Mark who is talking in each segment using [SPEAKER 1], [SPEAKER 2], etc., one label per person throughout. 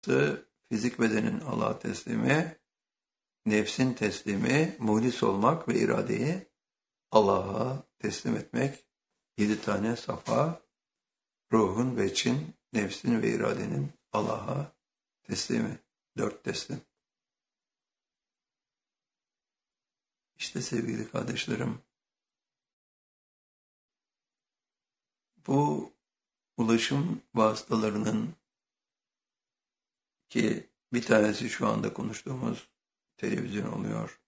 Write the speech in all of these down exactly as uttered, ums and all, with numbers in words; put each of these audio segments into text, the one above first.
[SPEAKER 1] fizik bedenin Allah'a teslimi, nefsin teslimi, muhlis olmak ve iradeyi Allah'a teslim etmek. Yedi tane safa, ruhun ve için, nefsin ve iradenin Allah'a teslimi. Dört teslim. İşte sevgili kardeşlerim, bu ulaşım vasıtalarının ki bir tanesi şu anda konuştuğumuz televizyon oluyor.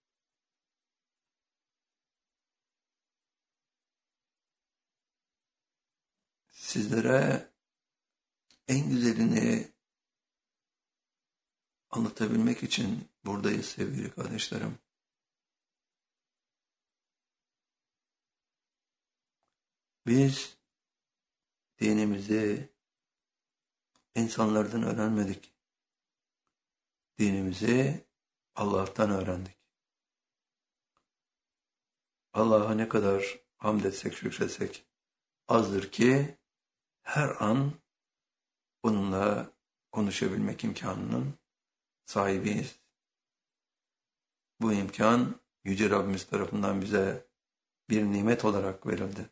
[SPEAKER 1] Sizlere en güzelini anlatabilmek için buradayız sevgili kardeşlerim. Biz dinimizi insanlardan öğrenmedik. Dinimizi Allah'tan öğrendik. Allah'a ne kadar hamd etsek, şükretsek azdır ki her an onunla konuşabilmek imkanının sahibiyiz. Bu imkan Yüce Rabbimiz tarafından bize bir nimet olarak verildi.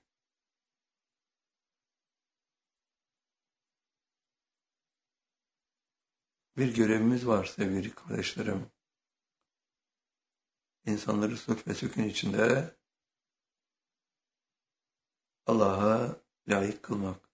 [SPEAKER 1] Bir görevimiz var sevgili kardeşlerim. İnsanları sulh ve sükun içinde Allah'a layık kılmak.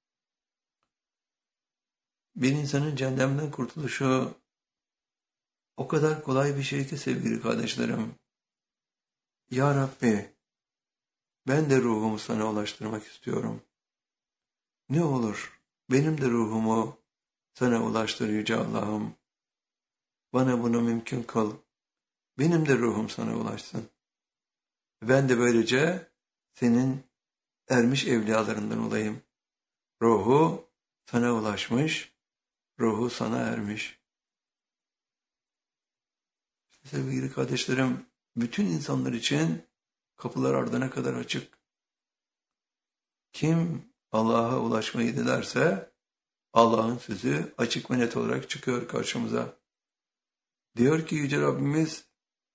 [SPEAKER 1] Bir insanın cehennemden kurtuluşu o kadar kolay bir şey ki sevgili kardeşlerim. Ya Rabbi, ben de ruhumu sana ulaştırmak istiyorum. Ne olur benim de ruhumu sana ulaştır Yüce Allah'ım. Bana bunu mümkün kıl. Benim de ruhum sana ulaşsın. Ben de böylece senin ermiş evliyalarından olayım. Ruhu sana ulaşmış, ruhu sana ermiş. Sevgili kardeşlerim, bütün insanlar için kapılar ardına kadar açık. Kim Allah'a ulaşmayı dilerse Allah'ın sözü açık ve net olarak çıkıyor karşımıza. Diyor ki Yüce Rabbimiz,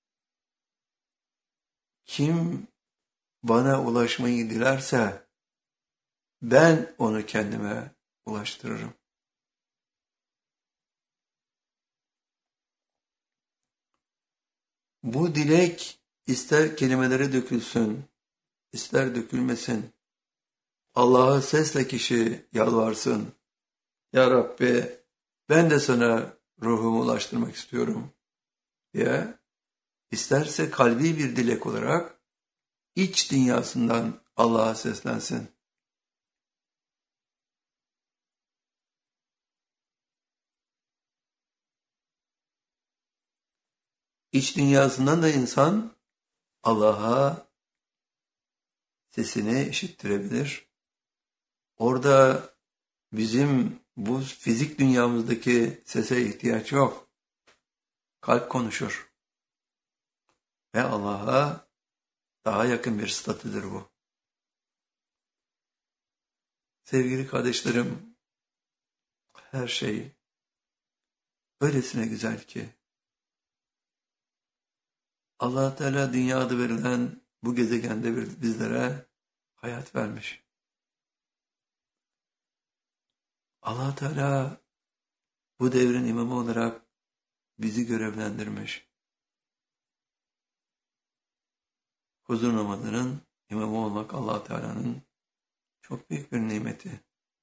[SPEAKER 1] kim bana ulaşmayı dilerse ben onu kendime ulaştırırım. Bu dilek ister kelimelere dökülsün, ister dökülmesin. Allah'a sesle kişi yalvarsın. Ya Rabbi, ben de sana ruhumu ulaştırmak istiyorum diye. İsterse kalbi bir dilek olarak iç dünyasından Allah'a seslensin. İç dünyasından da insan Allah'a sesini işittirebilir. Orada bizim bu fizik dünyamızdaki sese ihtiyaç yok. Kalp konuşur. Ve Allah'a daha yakın bir statüdür bu. Sevgili kardeşlerim, her şey öylesine güzel ki Allah Teala dünyada verilen bu gezegende bizlere hayat vermiş. Allah Teala bu devrin imamı olarak bizi görevlendirmiş. Huzur namazının imamı olmak Allah Teala'nın çok büyük bir nimeti.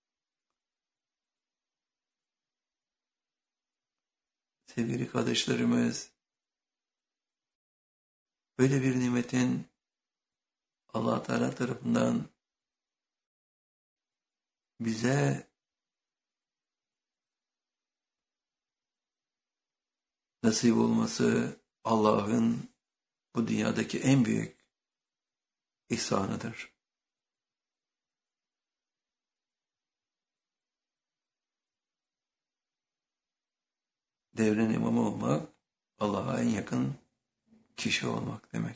[SPEAKER 1] Sevgili kardeşlerimiz, böyle bir nimetin Allah Teala tarafından bize nasip olması Allah'ın bu dünyadaki en büyük ihsanıdır. Devrin imamı olmak, Allah'a en yakın kişi olmak demek.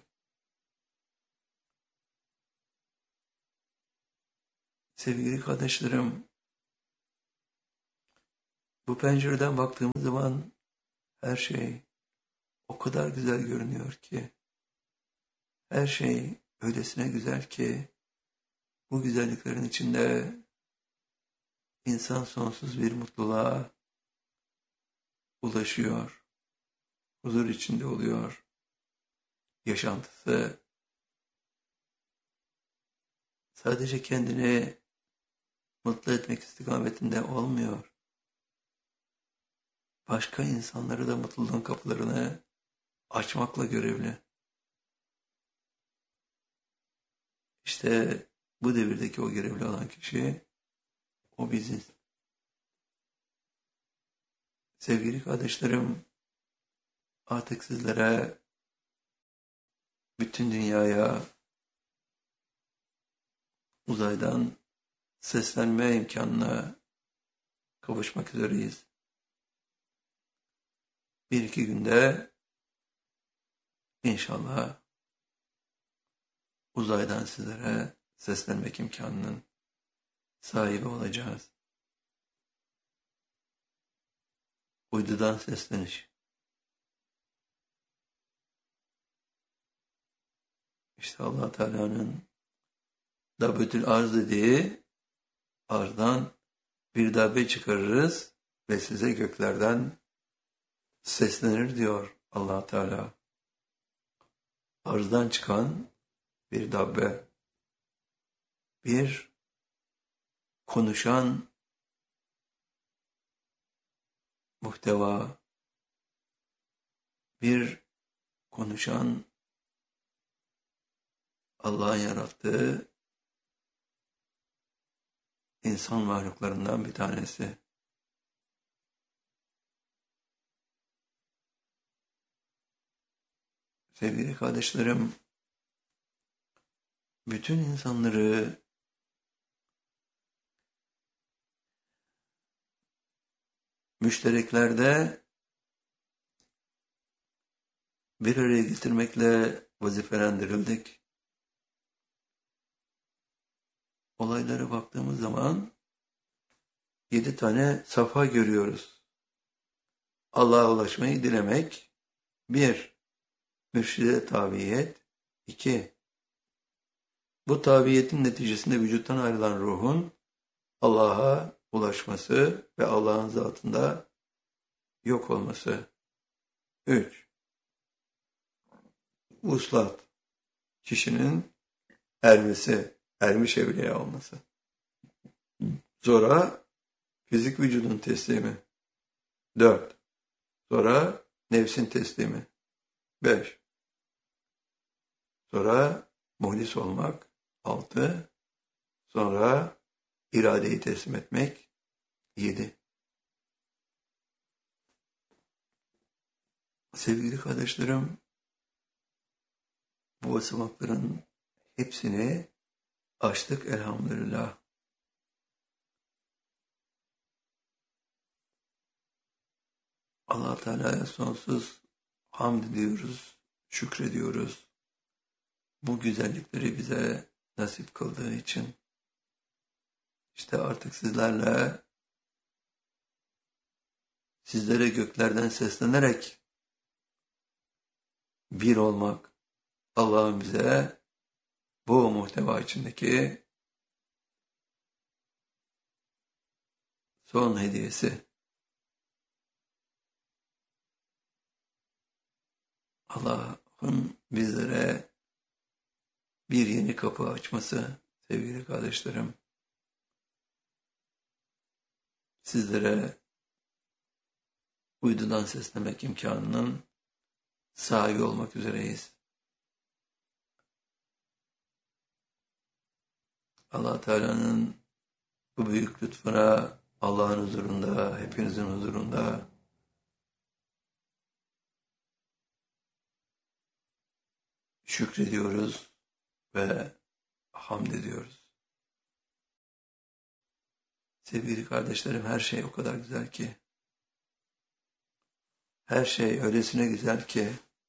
[SPEAKER 1] Sevgili kardeşlerim, Bu pencereden baktığımız zaman her şey o kadar güzel görünüyor ki, her şey öylesine güzel ki, bu güzelliklerin içinde insan sonsuz bir mutluluğa ulaşıyor, huzur içinde oluyor, yaşantısı sadece kendini mutlu etmek istikametinde olmuyor. Başka insanları da mutluluğun kapılarını açmakla görevli. İşte bu devirdeki o görevli olan kişi, o biziz. Sevgili kardeşlerim, artık sizlere, bütün dünyaya uzaydan seslenme imkanına kavuşmak üzereyiz. Bir iki günde inşallah uzaydan sizlere seslenmek imkanının sahibi olacağız. Uydudan sesleniş. İşte Allah Teala'nın Dabbetül Arz dediği, arzdan bir dabbe çıkarırız ve size göklerden seslenir diyor Allah Teala. Arzdan çıkan bir dabbe, bir konuşan muhteva, bir konuşan Allah'ın yarattığı insan mahluklarından bir tanesi. Sevgili kardeşlerim, bütün insanları müştereklerde bir araya getirmekle vazifelendirildik. Olaylara baktığımız zaman yedi tane safha görüyoruz. Allah'a ulaşmayı dilemek, bir, mürşide tabiyet, iki, bu tabiyetin neticesinde vücuttan ayrılan ruhun Allah'a ulaşması ve Allah'ın zatında yok olması. Üç, vuslat, kişinin ermesi, ermiş evliya olması. Sonra fizik vücudun teslimi. Dört, sonra nefsin teslimi. Beş, sonra muhlis olmak. Altı, sonra iradeyi teslim etmek. Yedi. Sevgili kardeşlerim, bu basamakların hepsini açtık elhamdülillah. Allah Teala'ya sonsuz hamd ediyoruz, şükrediyoruz. Bu güzellikleri bize nasip kıldığı için. İşte artık sizlerle, sizlere göklerden seslenerek bir olmak, Allah'ın bize bu muhteva içindeki son hediyesi. Allah'ın bizlere bir yeni kapı açması sevgili kardeşlerim. Sizlere uydudan seslemek imkanının sahibi olmak üzereyiz. Allah Teala'nın bu büyük lütfuna Allah'ın huzurunda, hepinizin huzurunda şükrediyoruz ve hamd ediyoruz. Sevgili kardeşlerim, her şey o kadar güzel ki, her şey öylesine güzel ki,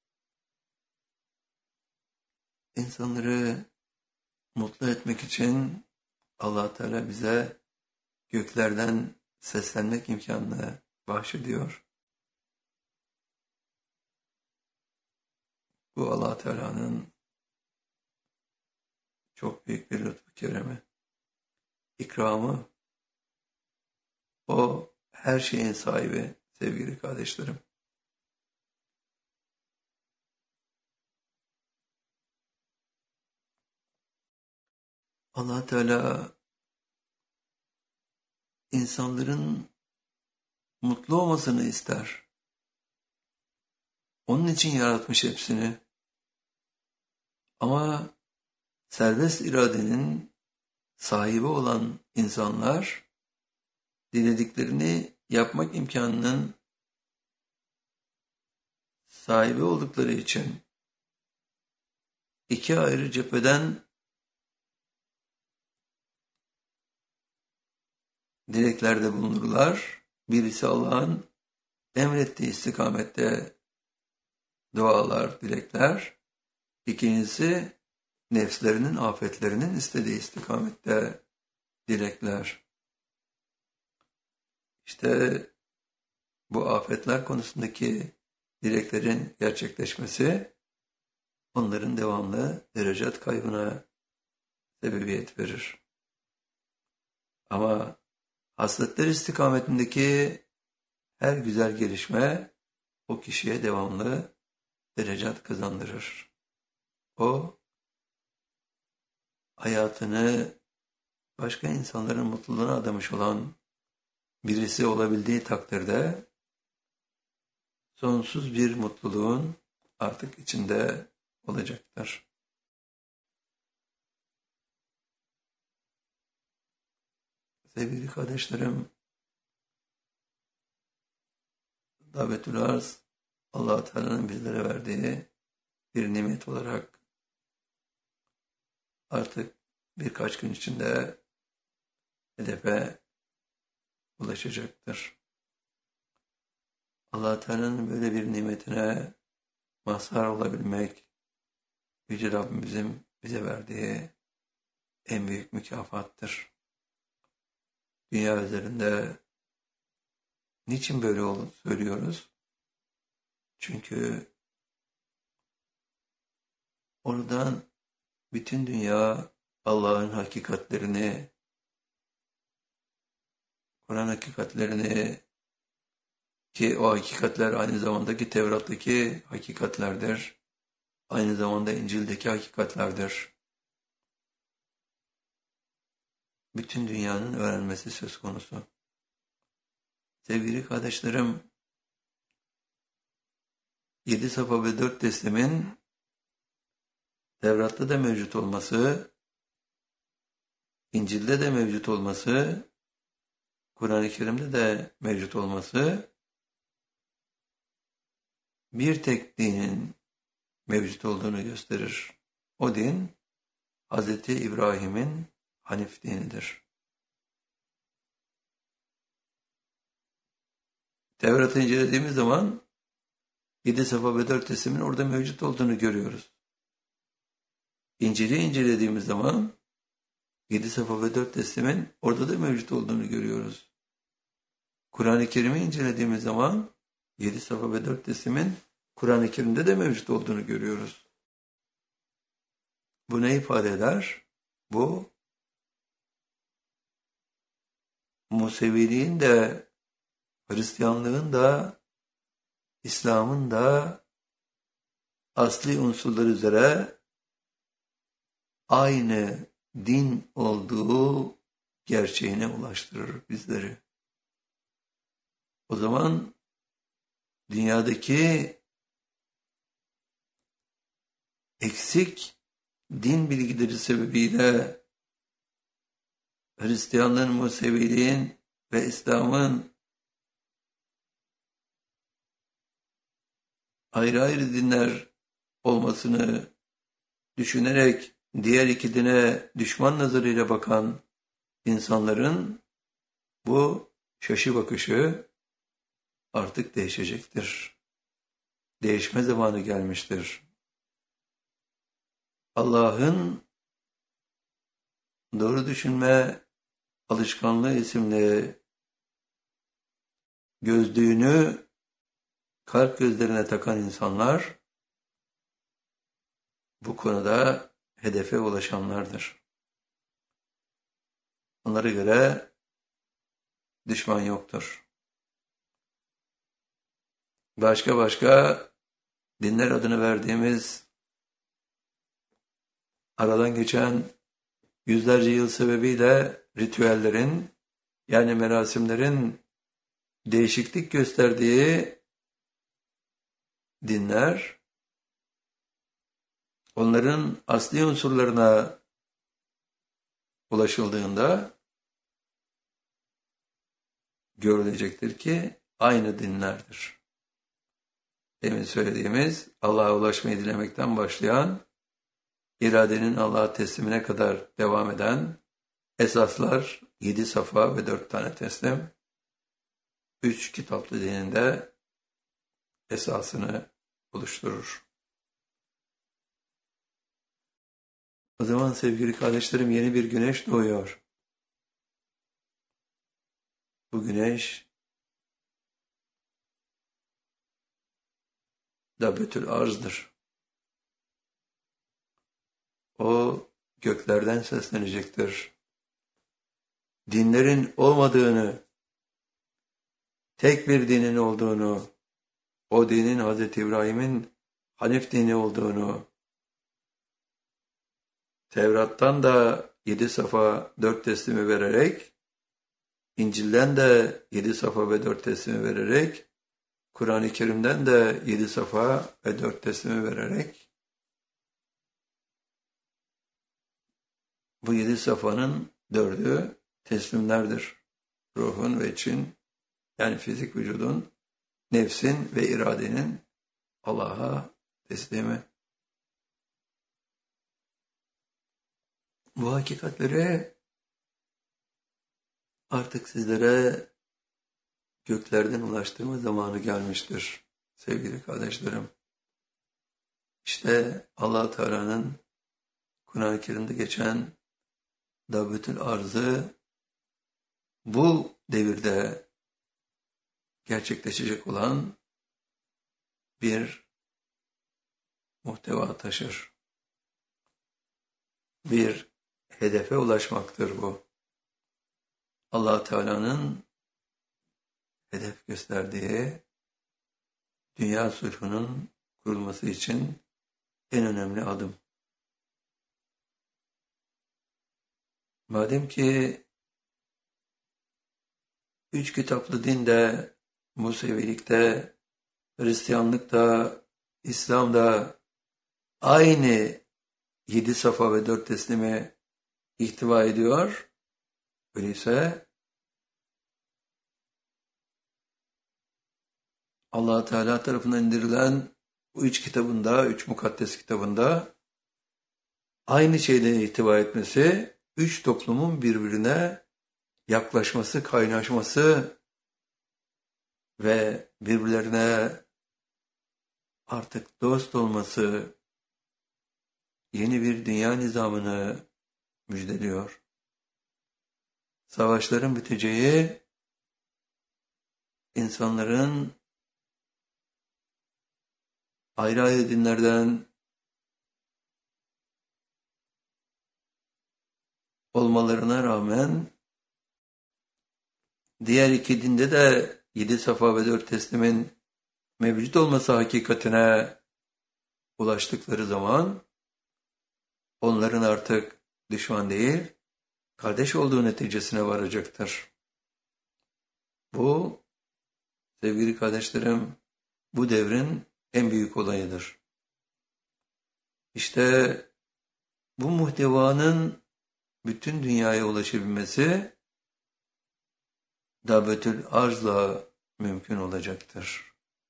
[SPEAKER 1] insanları mutlu etmek için Allah Teala bize göklerden seslenmek imkanını bahşediyor. Bu Allah Teala'nın çok büyük bir lütfu keremi, ikramı. O her şeyin sahibi sevgili kardeşlerim. Allah Teala insanların mutlu olmasını ister. Onun için yaratmış hepsini. Ama serbest iradenin sahibi olan insanlar dilediklerini yapmak imkanının sahibi oldukları için iki ayrı cepheden dileklerde bulunurlar. Birisi Allah'ın emrettiği istikamette dualar, dilekler. İkincisi nefslerinin, afetlerinin istediği istikamette dilekler. İşte bu afetler konusundaki dileklerin gerçekleşmesi onların devamlı derecat kaybına sebebiyet verir. Ama hasletler istikametindeki her güzel gelişme o kişiye devamlı derecat kazandırır. O hayatını başka insanların mutluluğuna adamış olan birisi olabildiği takdirde sonsuz bir mutluluğun artık içinde olacaktır. Sevgili kardeşlerim, davetül arz Allah Teala'nın bizlere verdiği bir nimet olarak artık birkaç gün içinde hedefe ulaşacaktır. Allah Teala'nın böyle bir nimetine mazhar olabilmek Yüce Rabbimizin bize verdiği en büyük mükafattır. Dünya üzerinde niçin böyle olduğunu söylüyoruz? Çünkü oradan bütün dünya Allah'ın hakikatlerini, Kur'an hakikatlerini, ki o hakikatler aynı zamandaki Tevrat'taki hakikatlerdir. Aynı zamanda İncil'deki hakikatlerdir. Bütün dünyanın öğrenmesi söz konusu. Sevgili kardeşlerim, yedi safa ve dört teslimin Tevrat'ta da mevcut olması, İncil'de de mevcut olması, Kur'an-ı Kerim'de de mevcut olması, bir tek dinin mevcut olduğunu gösterir. O din, Hazreti İbrahim'in Hanif dinidir. Tevrat'ı incelediğimiz zaman yedi safa ve dört teslimin orada mevcut olduğunu görüyoruz. İncil'i incelediğimiz zaman yedi safa ve dört teslimin orada da mevcut olduğunu görüyoruz. Kur'an-ı Kerim'i incelediğimiz zaman yedi safa ve dört teslimin Kur'an-ı Kerim'de de mevcut olduğunu görüyoruz. Bu ne ifade eder? Bu Museviliğin de, Hristiyanlığın da, İslam'ın da asli unsurlar üzere aynı din olduğu gerçeğine ulaştırır bizleri. O zaman dünyadaki eksik din bilgileri sebebiyle Hristiyanlığın, Museviliğin ve İslam'ın ayrı ayrı dinler olmasını düşünerek diğer iki dine düşman nazarıyla bakan insanların bu şaşı bakışı artık değişecektir. Değişme zamanı gelmiştir. Allah'ın Doğru Düşünme Alışkanlığı isimli gözlüğünü kalp gözlerine takan insanlar bu konuda hedefe ulaşanlardır. Onlara göre düşman yoktur. Başka başka dinler adını verdiğimiz aradan geçen yüzlerce yıl sebebiyle ritüellerin yani merasimlerin değişiklik gösterdiği dinler onların asli unsurlarına ulaşıldığında görülecektir ki aynı dinlerdir. Demin söylediğimiz Allah'a ulaşmayı dilemekten başlayan, iradenin Allah'a teslimine kadar devam eden esaslar yedi safa ve dört tane teslim, üç kitaplı dininde esasını oluşturur. O zaman sevgili kardeşlerim yeni bir güneş doğuyor. Bu güneş Dabetül Arz'dır. O göklerden seslenecektir. Dinlerin olmadığını, tek bir dinin olduğunu, o dinin Hazreti İbrahim'in Hanif dini olduğunu, Tevrat'tan da yedi safa dört teslimi vererek, İncil'den de yedi safa ve dört teslimi vererek, Kur'an-ı Kerim'den de yedi safa ve dört teslimi vererek, bu yedi safanın dördü teslimlerdir. Ruhun ve için, yani fizik vücudun, nefsin ve iradenin Allah'a teslimi. Bu hakikatleri artık sizlere göklerden ulaştırma zamanı gelmiştir sevgili kardeşlerim. İşte Allah Teala'nın Kur'an-ı Kerim'de geçen Dabetül Arz'ı bu devirde gerçekleşecek olan bir muhteva taşır. Bir hedefe ulaşmaktır bu. Allah Teala'nın hedef gösterdiği dünya sulhunun kurulması için en önemli adım. Madem ki üç kitaplı dinde, Musevilikte, Hristiyanlıkta, İslam'da aynı yedi safa ve dört teslimi ihtiva ediyor, öyleyse Allah Teala tarafından indirilen bu üç kitabında, üç mukaddes kitabında aynı şeyden ihtiva etmesi, üç toplumun birbirine yaklaşması, kaynaşması ve birbirlerine artık dost olması, yeni bir dünya nizamını müjdeliyor. Savaşların biteceği, insanların ayrı ayrı dinlerden olmalarına rağmen diğer iki dinde de yedi safa ve dört teslimin mevcut olması hakikatine ulaştıkları zaman onların artık düşman değil, kardeş olduğu neticesine varacaktır. Bu, sevgili kardeşlerim, bu devrin en büyük olayıdır. İşte bu muhtevanın bütün dünyaya ulaşabilmesi Dabetül Arz'la mümkün olacaktır.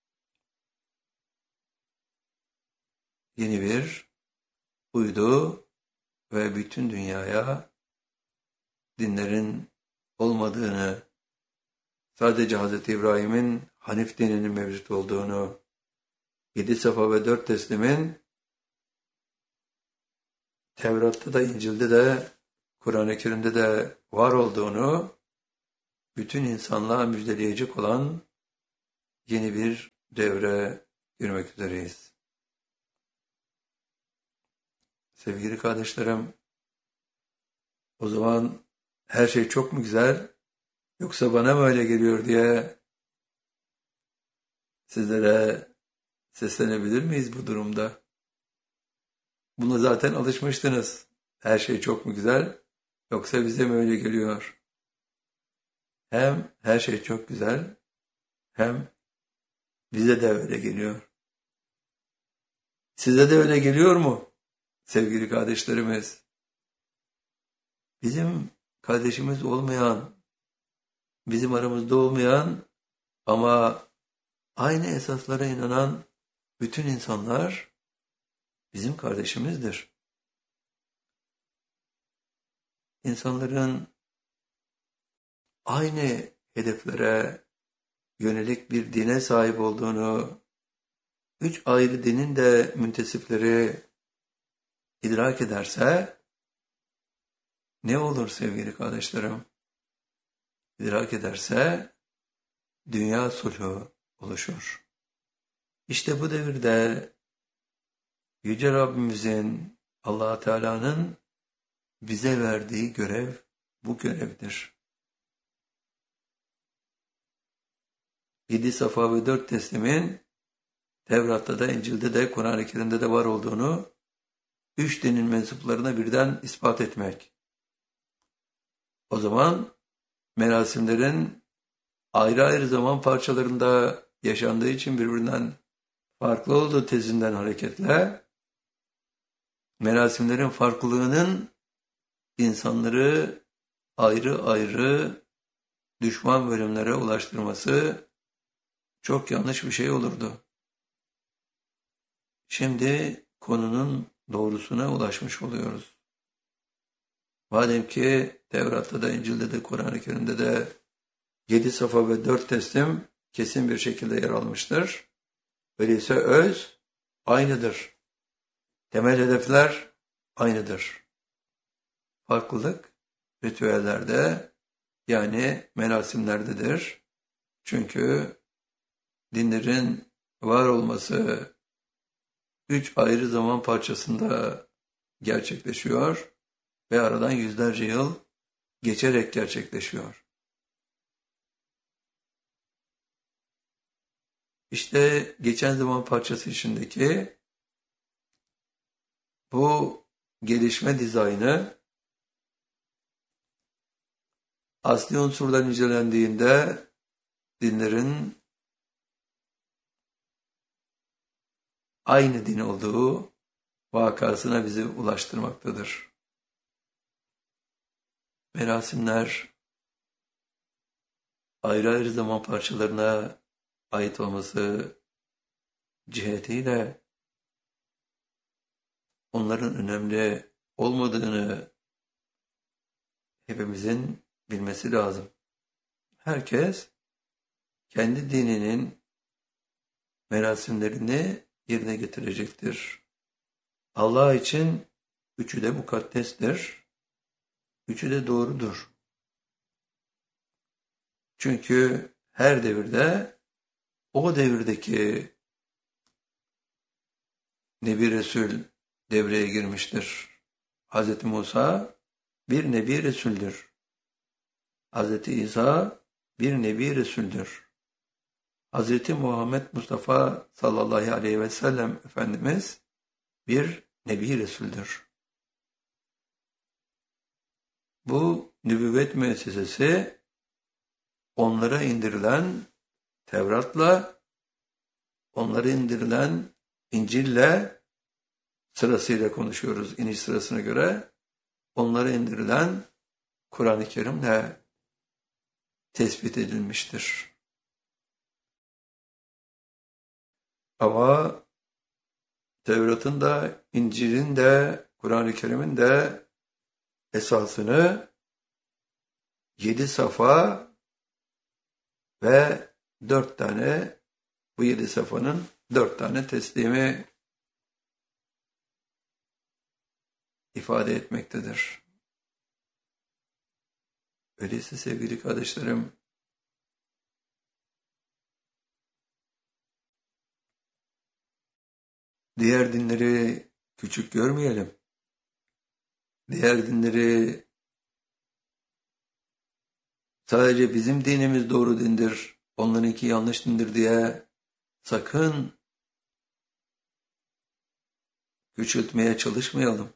[SPEAKER 1] Yeni bir uydu ve bütün dünyaya dinlerin olmadığını, sadece Hazreti İbrahim'in Hanif dininin mevcut olduğunu, yedi safa ve dört teslimin Tevrat'ta da, İncil'de de, Kur'an-ı Kerim'de de var olduğunu bütün insanlığa müjdeleyecek olan yeni bir devre girmek üzereyiz. Sevgili kardeşlerim, o zaman her şey çok mu güzel, yoksa bana mı öyle geliyor diye sizlere seslenebilir miyiz bu durumda? Buna zaten alışmıştınız. Her şey çok mu güzel, yoksa bize mi öyle geliyor? Hem her şey çok güzel, hem bize de öyle geliyor. Size de öyle geliyor mu sevgili kardeşlerimiz? Bizim kardeşimiz olmayan, bizim aramızda olmayan ama aynı esaslara inanan bütün insanlar bizim kardeşimizdir. İnsanların aynı hedeflere yönelik bir dine sahip olduğunu, üç ayrı dinin de müntesipleri idrak ederse, ne olur sevgili kardeşlerim? İdrak ederse, dünya sulhu oluşur. İşte bu devirde Yüce Rabbimizin, Allah Teala'nın bize verdiği görev bu görevdir. Yedi safa ve dört teslimin Tevrat'ta da, İncil'de de, Kur'an-ı Kerim'de de var olduğunu üç dinin mensuplarına birden ispat etmek. O zaman merasimlerin ayrı ayrı zaman parçalarında yaşandığı için birbirinden farklı olduğu tezinden hareketle merasimlerin farklılığının insanları ayrı ayrı düşman bölümlere ulaştırması çok yanlış bir şey olurdu. Şimdi konunun doğrusuna ulaşmış oluyoruz. Madem ki Tevrat'ta da, İncil'de de, Kur'an-ı Kerim'de de yedi safa ve dört teslim kesin bir şekilde yer almıştır. Öyleyse öz aynıdır. Temel hedefler aynıdır. Farklılık ritüellerde, yani merasimlerdedir. Çünkü dinlerin var olması üç ayrı zaman parçasında gerçekleşiyor ve aradan yüzlerce yıl geçerek gerçekleşiyor. İşte geçen zaman parçası içindeki bu gelişme dizaynı asli unsurlar incelendiğinde dinlerin aynı din olduğu vakasına bizi ulaştırmaktadır. Merasimler ayrı ayrı zaman parçalarına ait olması cihetiyle onların önemli olmadığını hepimizin bilmesi lazım. Herkes kendi dininin merasimlerini yerine getirecektir. Allah için üçü de mukaddestir. Üçü de doğrudur. Çünkü her devirde o devirdeki Nebi Resul devreye girmiştir. Hazreti Musa bir Nebi Resul'dür. Hazreti İsa bir Nebi Resul'dür. Hazreti Muhammed Mustafa sallallahu aleyhi ve sellem Efendimiz bir Nebi Resul'dür. Bu nübüvvet müessesesi onlara indirilen Tevrat'la, onlara indirilen İncil'le, sırasıyla konuşuyoruz iniş sırasına göre, onlara indirilen Kur'an-ı Kerim'le tespit edilmiştir. Ama Tevrat'ın da, İncil'in de, Kur'an-ı Kerim'in de esasını yedi safa ve dört tane, bu yedi safanın dört tane teslimi ifade etmektedir. Öyleyse sevgili kardeşlerim, Diğer dinleri küçük görmeyelim. Diğer dinleri sadece bizim dinimiz doğru dindir, onlarınki yanlış dindir diye sakın küçültmeye çalışmayalım.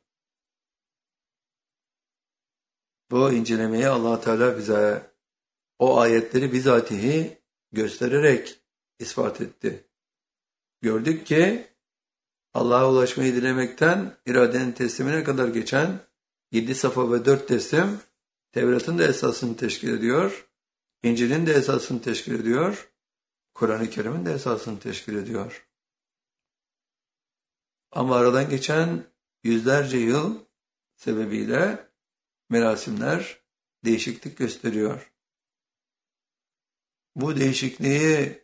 [SPEAKER 1] Bu incelemeyi Allah Teala bize o ayetleri bizatihi göstererek ispat etti. Gördük ki Allah'a ulaşmayı dilemekten iradenin teslimine kadar geçen yedi safa ve dört teslim Tevrat'ın da esasını teşkil ediyor, İncil'in de esasını teşkil ediyor, Kur'an-ı Kerim'in de esasını teşkil ediyor. Ama aradan geçen yüzlerce yıl sebebiyle merasimler değişiklik gösteriyor. Bu değişikliği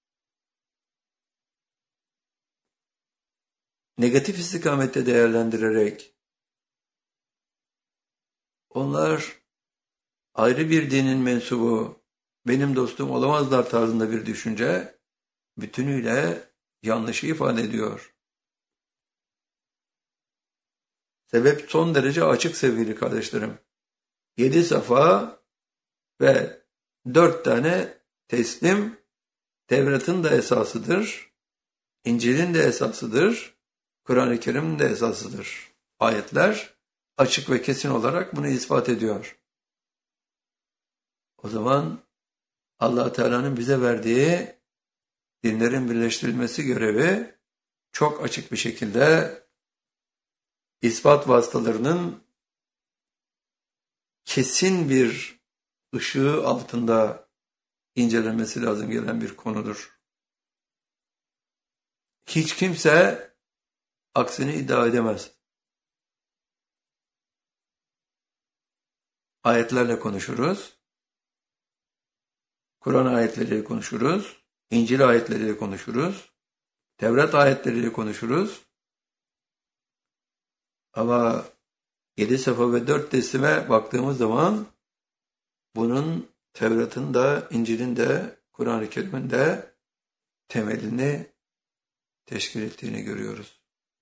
[SPEAKER 1] negatif istikamette değerlendirerek onlar ayrı bir dinin mensubu, benim dostum olamazlar tarzında bir düşünce bütünüyle yanlışı ifade ediyor. Sebep son derece açık sevgili kardeşlerim. Yedi safa ve dört tane teslim Tevrat'ın da esasıdır, İncil'in de esasıdır, Kur'an-ı Kerim'in de esasıdır. Ayetler açık ve kesin olarak bunu ispat ediyor. O zaman Allah Teala'nın bize verdiği dinlerin birleştirilmesi görevi çok açık bir şekilde ispat vasıtalarının kesin bir ışığı altında incelenmesi lazım gelen bir konudur. Hiç kimse aksini iddia edemez. Ayetlerle konuşuruz, Kur'an ayetleriyle konuşuruz, İncil ayetleriyle konuşuruz, Tevrat ayetleriyle konuşuruz. Ama yedi safa ve dört teslime baktığımız zaman bunun Tevrat'ın da, İncil'in de, Kur'an-ı Kerim'in de temelini teşkil ettiğini görüyoruz.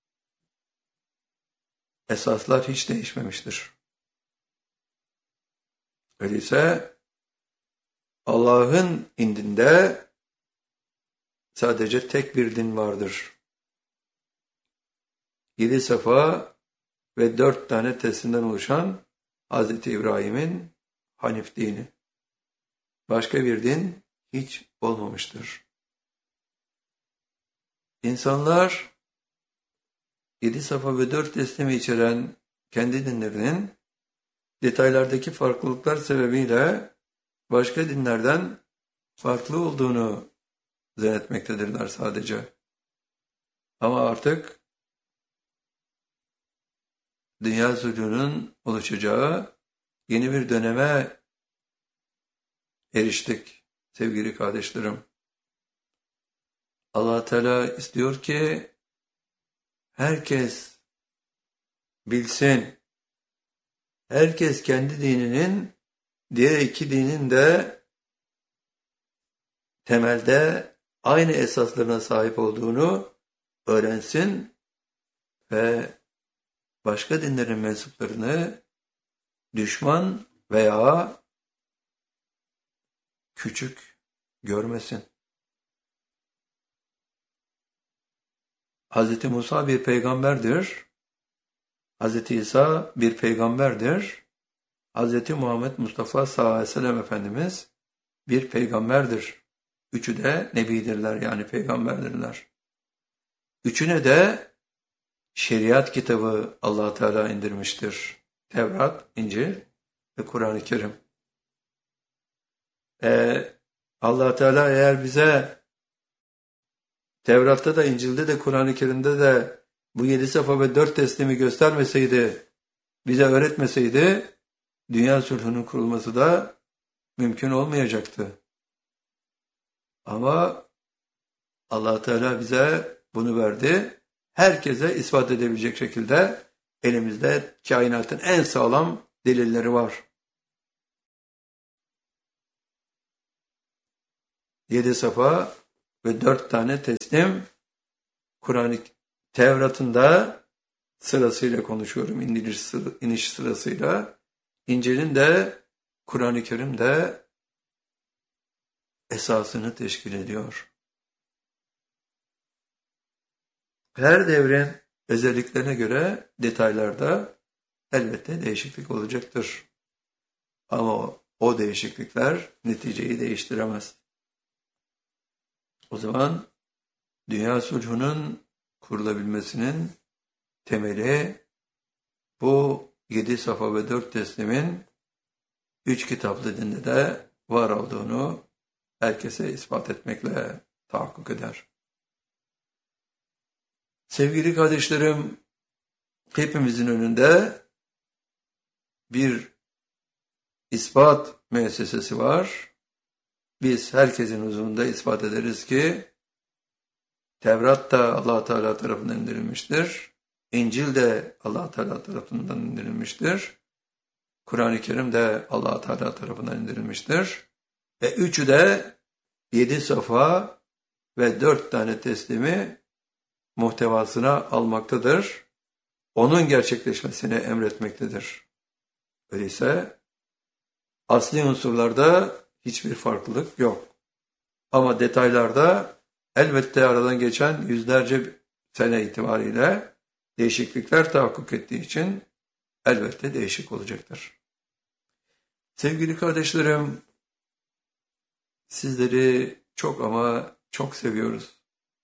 [SPEAKER 1] Esaslar hiç değişmemiştir. Öyleyse Allah'ın indinde sadece tek bir din vardır. Yedi safa ve dört tane teslimden oluşan Hazreti İbrahim'in Hanif dini. Başka bir din hiç olmamıştır. İnsanlar yedi safa ve dört teslimi içeren kendi dinlerinin detaylardaki farklılıklar sebebiyle başka dinlerden farklı olduğunu zannetmektedirler sadece. Ama artık dünya zulmünün oluşacağı yeni bir döneme eriştik sevgili kardeşlerim. Allah Teala istiyor ki herkes bilsin, herkes kendi dininin diğer iki dinin de temelde aynı esaslarına sahip olduğunu öğrensin ve başka dinlerin mensuplarını düşman veya küçük görmesin. Hazreti Musa bir peygamberdir. Hazreti İsa bir peygamberdir. Hazreti Muhammed Mustafa sallallahu aleyhi ve sellem Efendimiz bir peygamberdir. Üçü de nebidirler, yani peygamberdirler. Üçüne de şeriat kitabı Allah Teala indirmiştir. Tevrat, İncil ve Kur'an-ı Kerim. Ee, Allah Teala eğer bize Tevrat'ta da, İncil'de de, Kur'an-ı Kerim'de de bu yedi safa ve dört teslimi göstermeseydi, bize öğretmeseydi, dünya sulhunun kurulması da mümkün olmayacaktı. Ama Allah Teala bize bunu verdi. Herkese ispat edebilecek şekilde elimizde kainatın en sağlam delilleri var. Yedi safa ve dört tane teslim Kur'an-ı Tevrat'ında sırasıyla konuşuyorum, iniş, sıra, iniş sırasıyla. İncil'in de, Kur'an-ı Kerim'de esasını teşkil ediyor. Her devrin özelliklerine göre detaylarda elbette değişiklik olacaktır. Ama o değişiklikler neticeyi değiştiremez. O zaman dünya sulhunun kurulabilmesinin temeli bu yedi safa ve dört teslimin üç kitaplı dinde de var olduğunu herkese ispat etmekle tahakkuk eder. Sevgili kardeşlerim, hepimizin önünde bir ispat müessesesi var. Biz herkesin huzurunda ispat ederiz ki Tevrat da Allah Teala tarafından indirilmiştir. İncil de Allah Teala tarafından indirilmiştir. Kur'an-ı Kerim de Allah Teala tarafından indirilmiştir. Ve üçü de yedi safa ve dört tane teslimi muhtevasına almaktadır. Onun gerçekleşmesini emretmektedir. Öyleyse asli unsurlarda hiçbir farklılık yok. Ama detaylarda elbette aradan geçen yüzlerce sene itibariyle değişiklikler tahakkuk ettiği için elbette değişik olacaktır. Sevgili kardeşlerim, sizleri çok ama çok seviyoruz.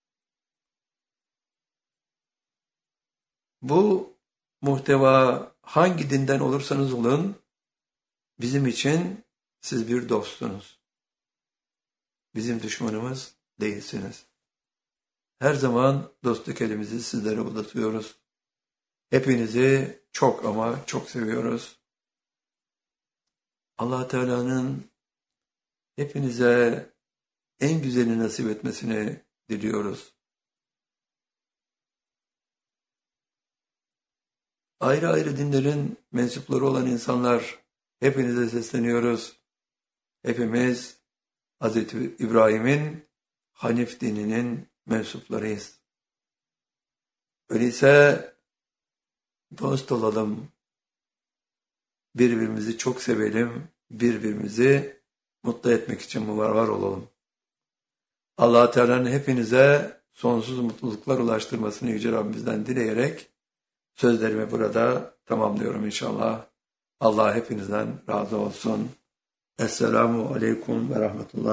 [SPEAKER 1] Bu muhteva hangi dinden olursanız olun, bizim için siz bir dostsunuz. Bizim düşmanımız değilsiniz. Her zaman dostluk elimizi sizlere uzatıyoruz. Hepinizi çok ama çok seviyoruz. Allah Teala'nın hepinize en güzelini nasip etmesini diliyoruz. Ayrı ayrı dinlerin mensupları olan insanlar, hepinize sesleniyoruz. Hepimiz Hazreti İbrahim'in Hanif dininin mensuplarıyız. Öyleyse dost olalım, birbirimizi çok sevelim, birbirimizi mutlu etmek için var var olalım. Allah Teala'nın hepinize sonsuz mutluluklar ulaştırmasını Yüce Rabbimizden dileyerek sözlerimi burada tamamlıyorum inşallah. Allah hepinizden razı olsun. Esselamu Aleyküm ve Rahmetullah.